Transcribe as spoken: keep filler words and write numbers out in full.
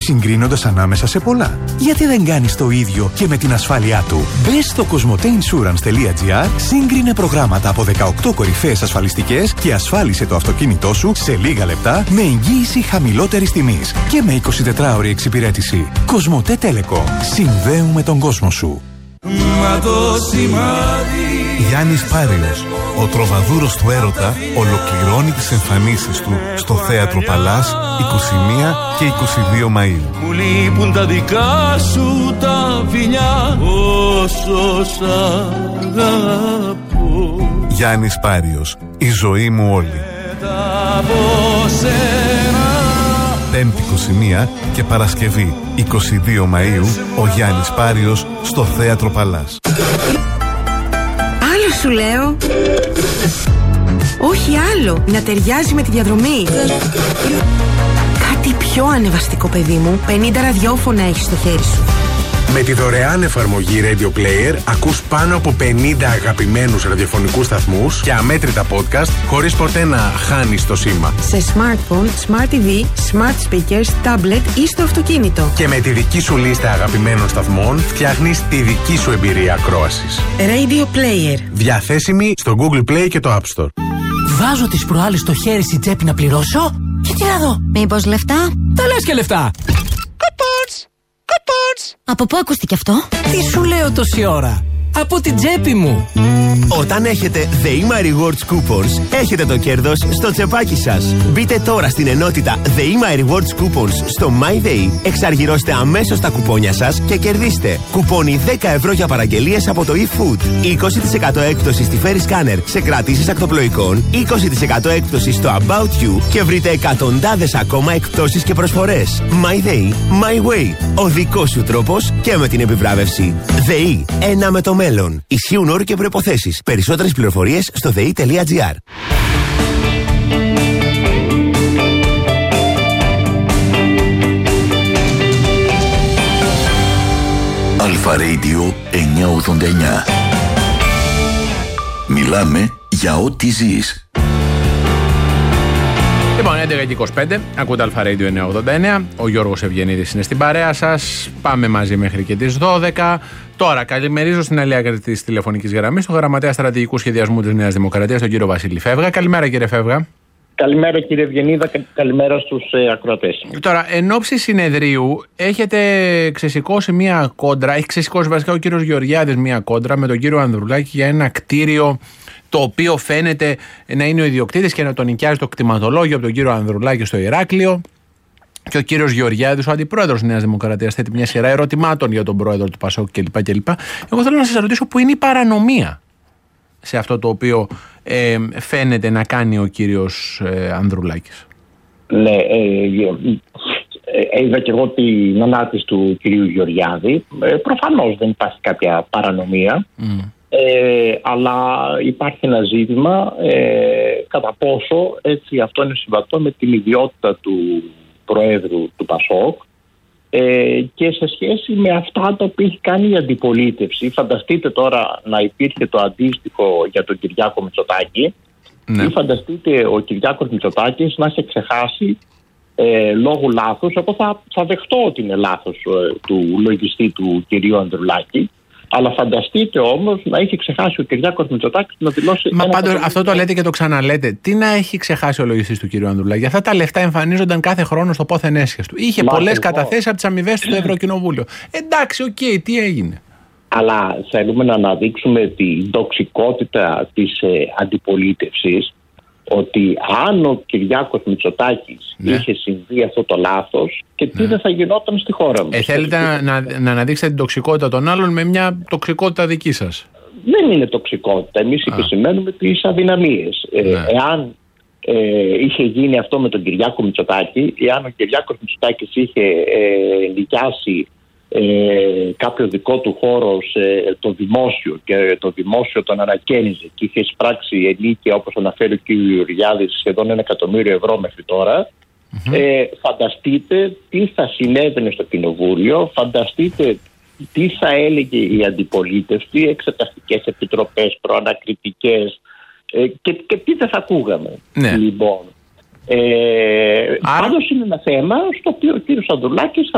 συγκρίνοντας ανάμεσα σε πολλά. Γιατί δεν κάνεις το ίδιο και με την ασφάλειά του? Μπες στο κοσμοτέινσουρανς.gr, σύγκρινε προγράμματα από δεκαοκτώ κορυφαίες ασφαλιστικές και ασφάλισε το αυτοκίνητό σου σε λίγα λεπτά με εγγύηση χαμηλότερης τιμής και με εικοσιτετράωρη εξυπηρέτηση. Κοσμοτέ Telecom. Συνδέουμε τον κόσμο σου. Μα το σημάδι. Γιάννης Πάριος, ο τροβαδούρος του έρωτα, ολοκληρώνει τις εμφανίσεις του στο Θέατρο Παλάς είκοσι μία και είκοσι δύο Μαΐου. Μου λείπουν τα δικά σου τα φιλιά, όσο σ' αγαπώ. Γιάννης Πάριος, η ζωή μου όλη. Πέμπτη είκοσι μία και Παρασκευή είκοσι δύο Μαΐου, ο Γιάννης Πάριος στο Θέατρο Παλάς. Άλλο σου λέω. Όχι άλλο, να ταιριάζει με τη διαδρομή. Κάτι πιο ανεβαστικό, παιδί μου. πενήντα ραδιόφωνα έχεις στο χέρι σου. Με τη δωρεάν εφαρμογή Radio Player ακούς πάνω από πενήντα αγαπημένους ραδιοφωνικούς σταθμούς και αμέτρητα podcast χωρίς ποτέ να χάνεις το σήμα. Σε smartphone, smart τι βι, smart speakers, tablet ή στο αυτοκίνητο. Και με τη δική σου λίστα αγαπημένων σταθμών φτιάχνεις τη δική σου εμπειρία ακρόασης. Radio Player. Διαθέσιμη στο Google Play και το App Store. Βάζω τις προάλλες στο χέρι στην τσέπη να πληρώσω και τι να δω. Μήπως λεφτά? Τα λες και λεφτά. Από πού ακούστηκε αυτό? Τι σου λέω τόση ώρα? Από την τσέπη μου. Όταν έχετε The Ima Rewards Coupons, έχετε το κέρδος στο τσεπάκι σας. Μπείτε τώρα στην ενότητα The Ima Rewards Coupons στο MyDay, εξαργυρώστε αμέσως τα κουπόνια σας και κερδίστε κουπόνι δέκα ευρώ για παραγγελίες από το eFood, είκοσι τοις εκατό έκπτωση στη Ferry Scanner σε κρατήσεις ακτοπλοϊκών, είκοσι τοις εκατό έκπτωση στο About You και βρείτε εκατοντάδες ακόμα εκπτώσεις και προσφορές. MyDay, My Way. Ο δικός σου τρόπος και με την επιβράβευση. ΔΕΗ, ένα με το μέλλον. Ισχύουν όροι και προϋποθέσεις. Περισσότερες πληροφορίες στο δε ι τελεία τζι άρ. Αλφα Radio εννιακόσια ογδόντα εννιά. Μιλάμε για ό,τι ζεις. Λοιπόν, έντεκα και είκοσι πέντε, ακούτε Αλφα Radio εννιακόσια ογδόντα εννιά. Ο Γιώργος Ευγενίδης είναι στην παρέα σας. Πάμε μαζί μέχρι και τις δώδεκα. Τώρα, καλημερίζω στην άλλη άκρη της τηλεφωνικής γραμμής, τον γραμματέα στρατηγικού σχεδιασμού της Νέας Δημοκρατίας, τον κύριο Βασίλη Φεύγα. Καλημέρα, κύριε Φεύγα. Καλημέρα, κύριε Ευγενίδα. Καλημέρα στους ε, ακροατές. Τώρα, εν ώψη συνεδρίου, έχετε ξεσηκώσει μία κόντρα. Έχει ξεσηκώσει βασικά ο κύριος Γεωργιάδης μία κόντρα με τον κύριο Ανδρουλάκη για ένα κτίριο, το οποίο φαίνεται να είναι ο ιδιοκτήτης και να τον νοικιάζει το κτηματολόγιο από τον κύριο Ανδρουλάκη στο Ηράκλειο. Και ο κύριος Γεωργιάδης, ο αντιπρόεδρος της Νέας Δημοκρατίας, θέτει μια σειρά ερωτημάτων για τον πρόεδρο του ΠΑΣΟΚ κλπ. κλπ. Εγώ θέλω να σας ρωτήσω πού είναι η παρανομία σε αυτό το οποίο ε, φαίνεται να κάνει ο κύριος ε, Ανδρουλάκης. Ναι, ε, ε, είδα και εγώ την ανάρτηση του κυρίου Γεωργιάδη. Ε, προφανώς δεν υπάρχει κάποια παρανομία. Mm. Ε, αλλά υπάρχει ένα ζήτημα ε, κατά πόσο έτσι αυτό είναι συμβατό με την ιδιότητα του Προέδρου του ΠΑΣΟΚ ε, και σε σχέση με αυτά τα οποία έχει κάνει η αντιπολίτευση. Φανταστείτε τώρα να υπήρχε το αντίστοιχο για τον Κυριάκο Μητσοτάκη, ναι. Ή φανταστείτε ο Κυριάκος Μητσοτάκης να έχει ξεχάσει ε, λόγω λάθους. Εγώ θα, θα δεχτώ ότι είναι λάθος ε, του λογιστή του κυρίου Ανδρουλάκη. Αλλά φανταστείτε όμως να έχει ξεχάσει ο Κυριάκος Μητσοτάκης να δηλώσει. Μα πάντως αυτό το λέτε και το ξαναλέτε. Τι να έχει ξεχάσει ο λογιστής του κ. Ανδρουλάκη? Αυτά τα λεφτά εμφανίζονταν κάθε χρόνο στο πόθεν έσχες του. Είχε πολλές καταθέσεις από τις αμοιβές του στο Ευρωκοινοβούλιο. Εντάξει, οκ, okay, τι έγινε? Αλλά θέλουμε να αναδείξουμε την τοξικότητα της ε, αντιπολίτευσης, ότι αν ο Κυριάκος Μητσοτάκης ναι. είχε συμβεί αυτό το λάθος και τι ναι. δεν θα γινόταν στη χώρα μας. Ε, θέλετε να, να, να αναδείξετε την τοξικότητα των άλλων με μια τοξικότητα δική σας? Δεν είναι τοξικότητα. Εμείς επισημαίνουμε τις αδυναμίες. Ναι. Ε, εάν ε, είχε γίνει αυτό με τον Κυριάκο Μητσοτάκη, εάν ο Κυριάκος Μητσοτάκης είχε ε, νοικιάσει Ε, κάποιο δικό του χώρο σε το δημόσιο και το δημόσιο τον ανακαίνιζε και είχε εισπράξει ενίκεια, όπως αναφέρει ο κ. Γεωργιάδης, σχεδόν ένα εκατομμύριο ευρώ μέχρι τώρα. Mm-hmm. Ε, φανταστείτε τι θα συνέβαινε στο κοινοβούλιο, φανταστείτε τι θα έλεγε η αντιπολίτευση, εξεταστικές επιτροπές, προανακριτικές ε, και, και τι δεν θα ακούγαμε. Ναι. Λοιπόν, ε, Άρα... πάντως είναι ένα θέμα στο οποίο ο κ. Ανδρουλάκης